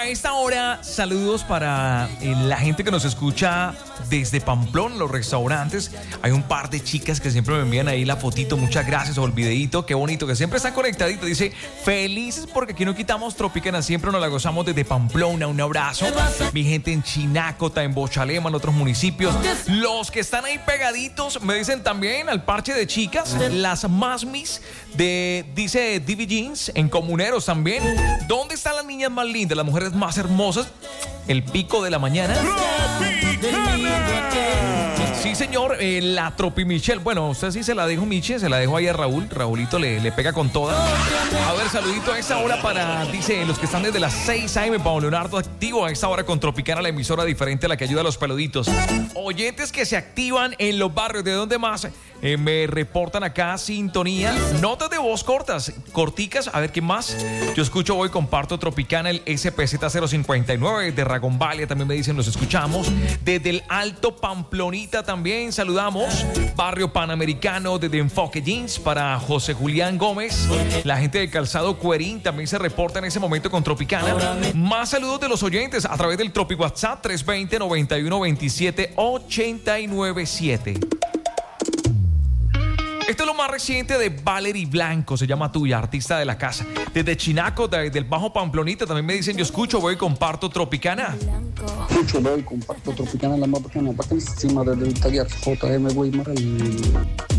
A esta hora, saludos para la gente que nos escucha desde Pamplona, los restaurantes. Hay un par de chicas que siempre me envían ahí la fotito, muchas gracias, o el videito, qué bonito, que siempre están conectaditos. Dice, felices porque aquí no quitamos Tropicana, siempre nos la gozamos desde Pamplona. Un abrazo. Mi gente en Chinacota, en Bochalema, en otros municipios. Los que están ahí pegaditos, me dicen también al parche de chicas, las masmis de, dice DV Jeans, en Comuneros también. ¿Dónde están las niñas más lindas, las mujeres más hermosas? El pico de la mañana. Sí, señor, la Tropi Michelle. Bueno, usted sí se la dejo, Miche, se la dejo ahí a Raúl. Raulito le pega con toda. A ver, saludito a esa hora para, dice, los que están desde las 6 a.m. Pablo Leonardo activo a esta hora con Tropicana, la emisora diferente a la que ayuda a los peluditos. Oyentes que se activan en los barrios. ¿De dónde más? Me reportan acá sintonía. Notas de voz corticas. A ver, ¿qué más? Yo escucho hoy, comparto Tropicana, el SPZ 059 de Ragonvalia. También me dicen, los escuchamos. Desde el Alto Pamplonita también saludamos. Barrio Panamericano, desde Enfoque Jeans para José Julián Gómez. La gente de Calzado Cuerín también se reporta en ese momento con Tropicana. Más saludos de los oyentes a través del Tropi WhatsApp 320-9127-897. Esto es lo más reciente de Valerie Blanco, se llama Tuya, artista de la casa. Desde Chinaco, desde el Bajo Pamplonita, también me dicen, yo escucho, voy y comparto Tropicana. Escucho, voy y comparto Tropicana, la más bacana, bacanísima, desde el taller JM Weimar.